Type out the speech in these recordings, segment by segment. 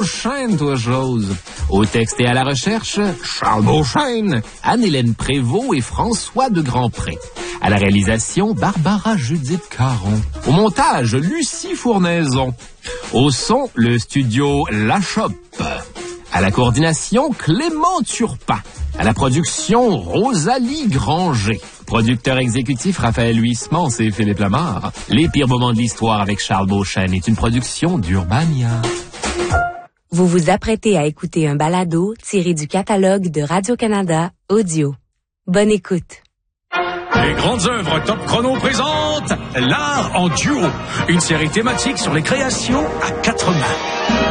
Beauchesne, toi, chose. Au texte et à la recherche, Charles Beauchesne, Anne-Hélène Prévost et François de Grandpré. À la réalisation, Barbara Judith Caron. Au montage, Lucie Fournaison. Au son, le studio La Chope. À la coordination, Clément Turpin. À la production, Rosalie Granger. Producteur exécutif, Raphaël Huismans et Philippe Lamar. Les pires moments de l'histoire avec Charles Beauchesne est une production d'Urbania. Vous vous apprêtez à écouter un balado tiré du catalogue de Radio-Canada Audio. Bonne écoute. Les grandes œuvres Top Chrono présentent L'art en duo, une série thématique sur les créations à 4 mains.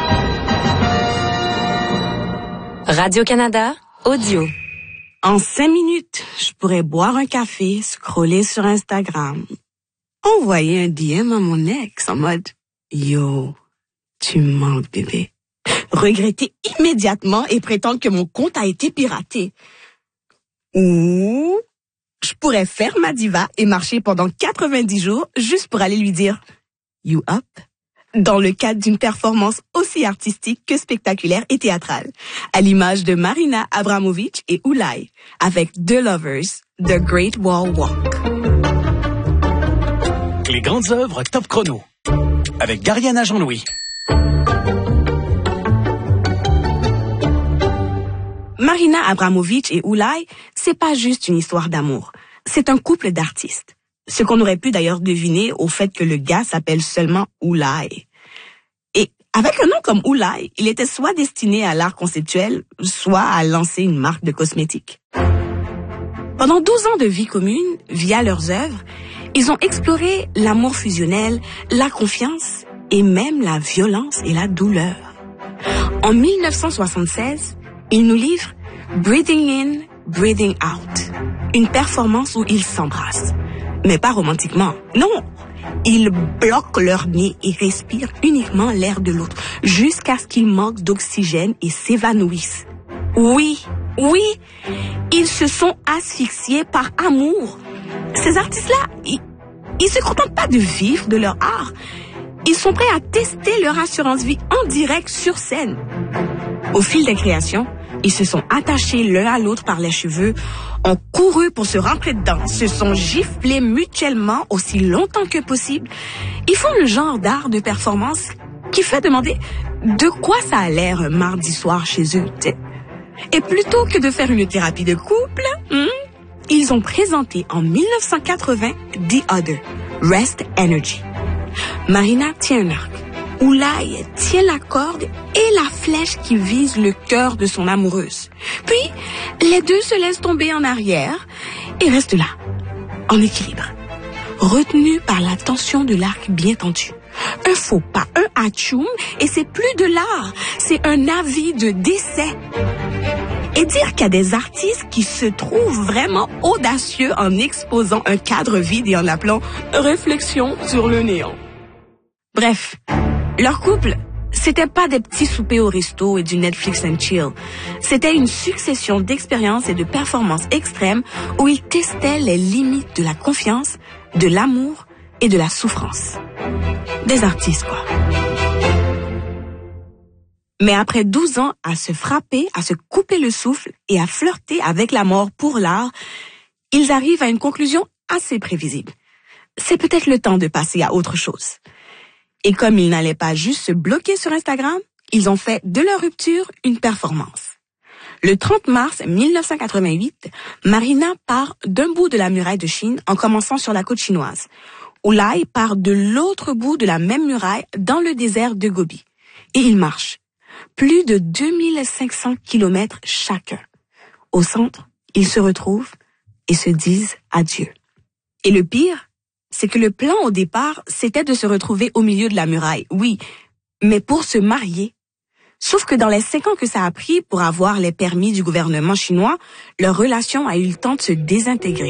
Radio-Canada Audio. En 5 minutes, je pourrais boire un café, scroller sur Instagram, envoyer un DM à mon ex en mode « Yo, tu me manques, bébé ». Regretter immédiatement et prétendre que mon compte a été piraté. Ou je pourrais faire ma diva et marcher pendant 90 jours juste pour aller lui dire « You up ?» dans le cadre d'une performance aussi artistique que spectaculaire et théâtrale, à l'image de Marina Abramovic et Oulai, avec The Lovers, The Great Wall Walk. Les grandes œuvres Top Chrono, avec Gariana Jean-Louis. Marina Abramovic et Oulai, c'est pas juste une histoire d'amour, c'est un couple d'artistes. Ce qu'on aurait pu d'ailleurs deviner au fait que le gars s'appelle seulement Oulai. Et avec un nom comme Oulai, il était soit destiné à l'art conceptuel, soit à lancer une marque de cosmétiques. Pendant 12 ans de vie commune, via leurs œuvres, ils ont exploré l'amour fusionnel, la confiance et même la violence et la douleur. En 1976, ils nous livrent Breathing In, Breathing Out, une performance où ils s'embrassent. Mais pas romantiquement, non. Ils bloquent leur nez et respirent uniquement l'air de l'autre, jusqu'à ce qu'ils manquent d'oxygène et s'évanouissent. Oui, ils se sont asphyxiés par amour. Ces artistes-là, ils se contentent pas de vivre de leur art. Ils sont prêts à tester leur assurance-vie en direct sur scène. Au fil des créations, ils se sont attachés l'un à l'autre par les cheveux, ont couru pour se rentrer dedans, se sont giflés mutuellement aussi longtemps que possible. Ils font le genre d'art de performance qui fait demander de quoi ça a l'air un mardi soir chez eux. Et plutôt que de faire une thérapie de couple, ils ont présenté en 1980 The Other, Rest Energy. Marina tient un arc. Oulai tient la corde et la flèche qui vise le cœur de son amoureuse. Puis, les deux se laissent tomber en arrière et restent là, en équilibre, retenus par la tension de l'arc bien tendu. Un faux pas, un atchoum, et c'est plus de l'art, c'est un avis de décès. Et dire qu'il y a des artistes qui se trouvent vraiment audacieux en exposant un cadre vide et en l'appelant « réflexion sur le néant ». Bref, leur couple, c'était pas des petits soupers au resto et du Netflix and chill. C'était une succession d'expériences et de performances extrêmes où ils testaient les limites de la confiance, de l'amour et de la souffrance. Des artistes, quoi. Mais après 12 ans à se frapper, à se couper le souffle et à flirter avec la mort pour l'art, ils arrivent à une conclusion assez prévisible. C'est peut-être le temps de passer à autre chose. Et comme ils n'allaient pas juste se bloquer sur Instagram, ils ont fait de leur rupture une performance. Le 30 mars 1988, Marina part d'un bout de la muraille de Chine en commençant sur la côte chinoise. Oulai part de l'autre bout de la même muraille dans le désert de Gobi. Et ils marchent. Plus de 2500 kilomètres chacun. Au centre, ils se retrouvent et se disent adieu. Et le pire, c'est que le plan au départ, c'était de se retrouver au milieu de la muraille, oui, mais pour se marier. Sauf que dans les 5 ans que ça a pris pour avoir les permis du gouvernement chinois, leur relation a eu le temps de se désintégrer.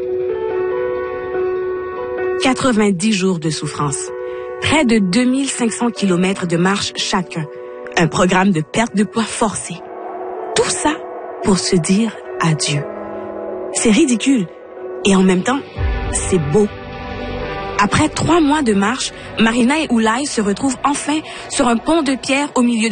90 jours de souffrance, près de 2500 kilomètres de marche chacun, un programme de perte de poids forcé. Tout ça pour se dire adieu. C'est ridicule et en même temps, c'est beau. Après 3 mois de marche, Marina et Oulai se retrouvent enfin sur un pont de pierre au milieu